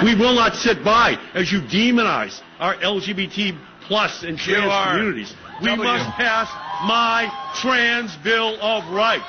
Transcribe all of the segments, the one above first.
We will not sit by as you demonize our LGBT plus and trans communities. We must pass my trans Bill of Rights.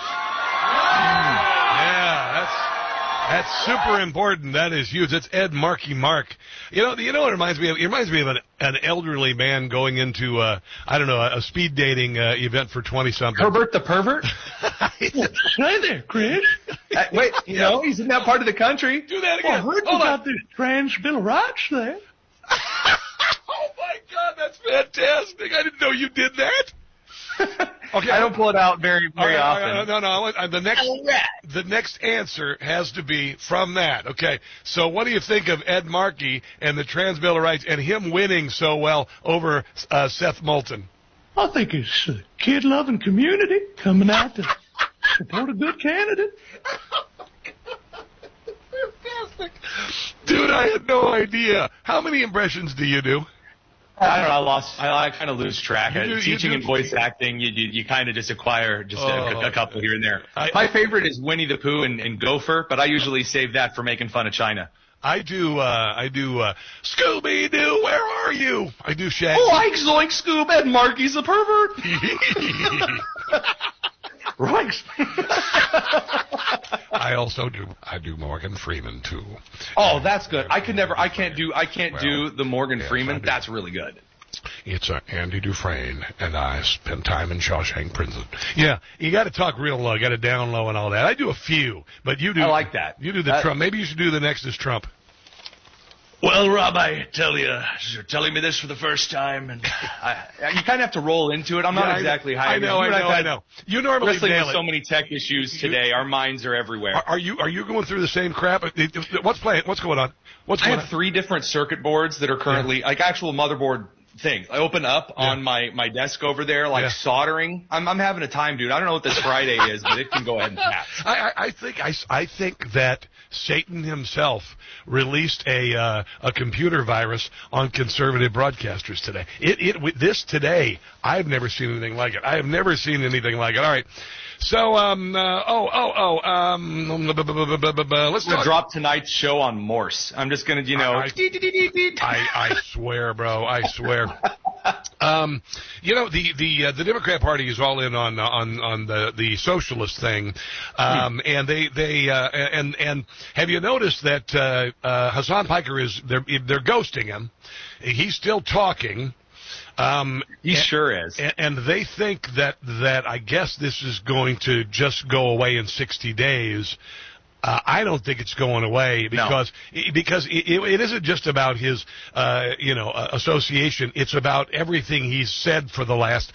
Yeah, that's super important. That is huge. That's Ed Markey Mark. You know what it reminds me of? It reminds me of an elderly man going into a speed dating event for 20-something. Herbert the pervert? Hey there, Chris. Wait, he's in that part of the country. Do that again. I heard you got this trans Bill of Rights there. Oh my God, that's fantastic! I didn't know you did that. Okay, I don't pull it out very often. No. The next answer has to be from that. Okay, so what do you think of Ed Markey and the Trans Bill of Rights and him winning so well over Seth Moulton? I think it's a kid-loving community coming out to support a good candidate. Fantastic. Dude, I had no idea. How many impressions do you do? I don't know. I kind of lose track. Teaching and voice acting, you kind of just acquire a couple here and there. My favorite is Winnie the Pooh and Gopher, but I usually save that for making fun of China. I do Scooby-Doo, where are you? I do Shaggy. Oh, I zoink Scoob, Ed Markey's a pervert. Right. I do Morgan Freeman too. Oh, that's good. I can't do the Morgan Freeman. That's really good. It's Andy Dufresne, and I spent time in Shawshank Prison. Yeah, you got to talk real low, got to down low and all that. I do a few, but you do. I like that. You do the Trump. Maybe you should do the next is Trump. Well, Rob, I tell you, you're telling me this for the first time, and you kind of have to roll into it. I'm not exactly high. I know. You normally wrestling nail with it. so many tech issues today. Our minds are everywhere. Are you going through the same crap? What's playing? What's going on? I have 3 different circuit boards that are currently like actual motherboard things. I open up on my desk over there, soldering. I'm having a time, dude. I don't know what this Friday is, but it can go ahead and pass. I think that Satan himself released a computer virus on conservative broadcasters today. This today, I've never seen anything like it. I have never seen anything like it. All right. So, let's drop tonight's show on Morse. I'm just gonna, I swear, bro. I swear. The Democrat Party is all in on the socialist thing, and and have you noticed that Hassan Piker they're ghosting him? He's still talking. He sure is. And they think that I guess this is going to just go away in 60 days. I don't think it's going away because it isn't just about his association. It's about everything he's said for the last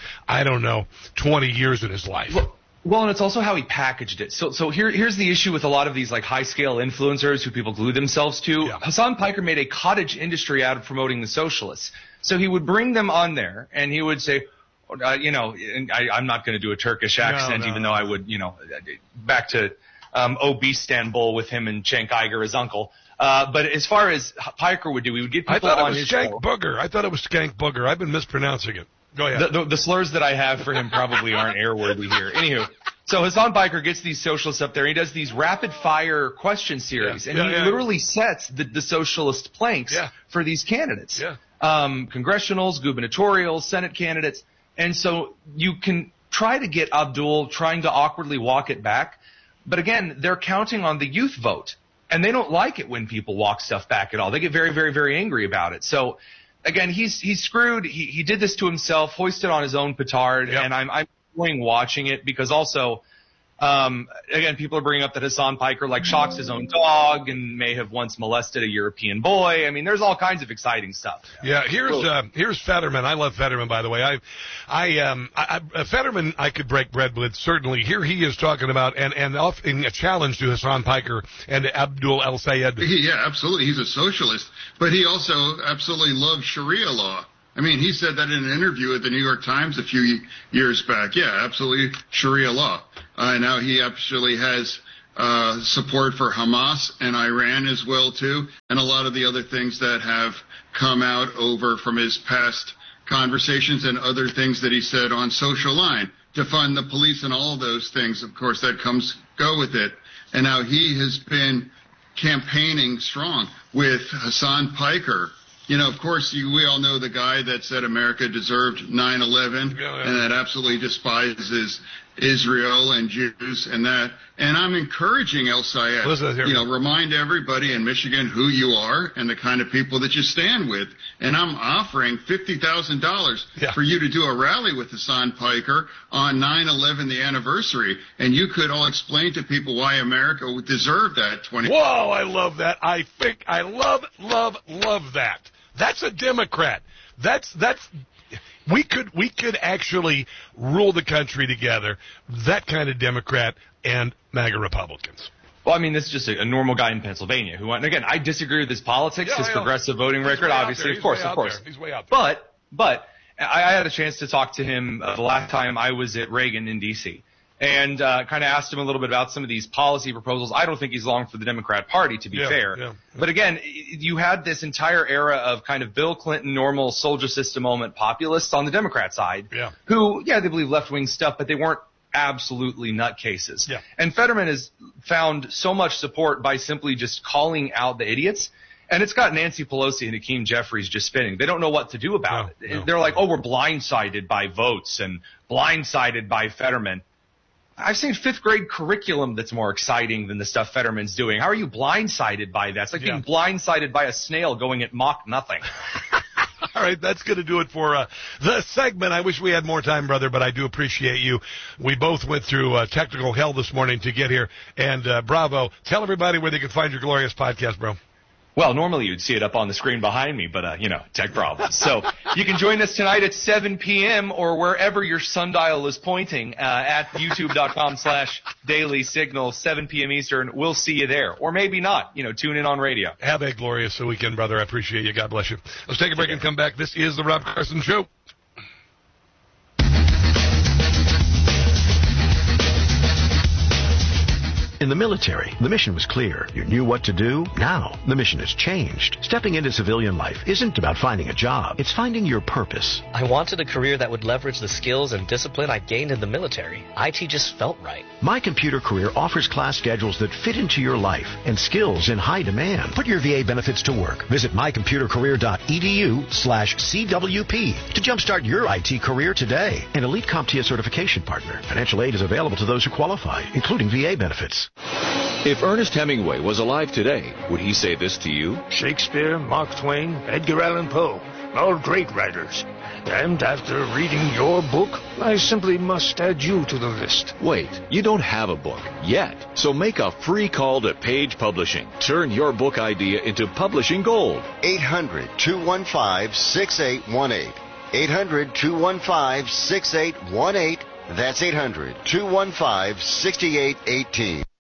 20 years in his life. Well, and it's also how he packaged it. So here's the issue with a lot of these like high scale influencers who people glue themselves to. Yeah. Hassan Piker made a cottage industry out of promoting the socialists. So he would bring them on there and he would say, and I'm not going to do a Turkish accent, even though I would, back to obese Istanbul with him and Cenk Uygur as uncle. But as far as Piker would do, we would get people on his show. I thought it was Skank Booger. I've been mispronouncing it. Go ahead. The slurs that I have for him probably aren't airworthy here. Anywho, so Hassan Piker gets these socialists up there. He does these rapid-fire question series, and he literally sets the socialist planks for these candidates. Yeah. Congressionals, gubernatorials, Senate candidates. And so you can try to get Abdul trying to awkwardly walk it back. But again, they're counting on the youth vote. And they don't like it when people walk stuff back at all. They get very, very, very angry about it. So again, he's screwed. He did this to himself, hoisted on his own petard. Yep. And I'm enjoying watching it because also, again, people are bringing up that Hassan Piker shocks his own dog and may have once molested a European boy. I mean, there's all kinds of exciting stuff. Yeah, here's Fetterman. I love Fetterman, by the way. Fetterman, I could break bread with, certainly. Here he is talking about and offering a challenge to Hassan Piker and Abdul El-Sayed. Yeah, absolutely. He's a socialist, but he also absolutely loves Sharia law. I mean, he said that in an interview at the New York Times a few years back. Yeah, absolutely, Sharia law. Now he actually has support for Hamas and Iran as well, too, and a lot of the other things that have come out over from his past conversations and other things that he said on Social Line to fund the police and all of those things. Of course, that go with it. And now he has been campaigning strong with Hassan Piker. You know, of course, we all know the guy that said America deserved 9/11 and that absolutely despises Israel and Jews and that. And I'm encouraging El Sayed, remind everybody in Michigan who you are and the kind of people that you stand with. And I'm offering $50,000 for you to do a rally with Hassan Piker on 9/11, the anniversary. And you could all explain to people why America would deserve that 20. Whoa, I love that. I love that. That's a Democrat. We could actually rule the country together, that kind of Democrat and MAGA Republicans. Well, I mean, this is just a normal guy in Pennsylvania who, and again, I disagree with his politics, his progressive voting record, obviously, of course. He's way out there. But I had a chance to talk to him the last time I was at Reagan in D.C. and kind of asked him a little bit about some of these policy proposals. I don't think he's long for the Democrat Party, to be fair. Yeah. But again, you had this entire era of kind of Bill Clinton, normal soldier system moment populists on the Democrat side who, they believe left-wing stuff, but they weren't absolutely nutcases. Yeah. And Fetterman has found so much support by simply just calling out the idiots. And it's got Nancy Pelosi and Hakeem Jeffries just spinning. They don't know what to do about it. They're like, we're blindsided by votes and blindsided by Fetterman. I've seen fifth grade curriculum that's more exciting than the stuff Fetterman's doing. How are you blindsided by that? It's like being blindsided by a snail going at Mach nothing. All right, that's going to do it for the segment. I wish we had more time, brother, but I do appreciate you. We both went through technical hell this morning to get here, and bravo. Tell everybody where they can find your glorious podcast, bro. Well, normally you'd see it up on the screen behind me, but, tech problems. So you can join us tonight at 7 p.m. or wherever your sundial is pointing at youtube.com/Daily Signal, 7 p.m. Eastern. We'll see you there. Or maybe not. Tune in on radio. Have a glorious weekend, brother. I appreciate you. God bless you. Let's take a break and come back. This is the Rob Carson Show. In the military, the mission was clear. You knew what to do. Now, the mission has changed. Stepping into civilian life isn't about finding a job. It's finding your purpose. I wanted a career that would leverage the skills and discipline I gained in the military. IT just felt right. My Computer Career offers class schedules that fit into your life and skills in high demand. Put your VA benefits to work. Visit mycomputercareer.edu/CWP to jumpstart your IT career today. An Elite CompTIA certification partner. Financial aid is available to those who qualify, including VA benefits. If Ernest Hemingway was alive today, would he say this to you? Shakespeare, Mark Twain, Edgar Allan Poe, all great writers. And after reading your book, I simply must add you to the list. Wait, you don't have a book yet. So make a free call to Page Publishing. Turn your book idea into publishing gold. 800-215-6818. 800-215-6818. That's 800-215-6818.